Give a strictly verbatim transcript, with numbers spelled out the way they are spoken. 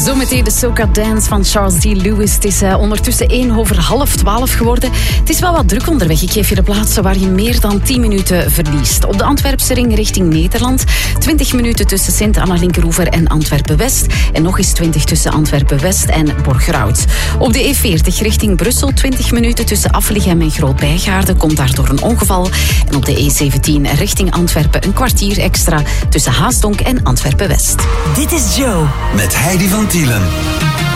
Zometeen de Soca Dance van Charles D. Lewis. Het is uh, ondertussen één over half twaalf geworden. Het is wel wat druk onderweg. Ik geef je de plaatsen waar je meer dan tien minuten verliest. Op de Antwerpse ring richting Nederland. twintig minuten tussen Sint-Anna-Linkeroever en Antwerpen-West. En nog eens twintig tussen Antwerpen-West en Borgerhout. Op de E veertig richting Brussel. twintig minuten tussen Affelichem en Groot-Bijgaarden. Komt daardoor een ongeval. En op de E zeventien richting Antwerpen een kwartier extra tussen Haasdonk en Antwerpen-West. Dit is Joe. Met Heidi van Tielen.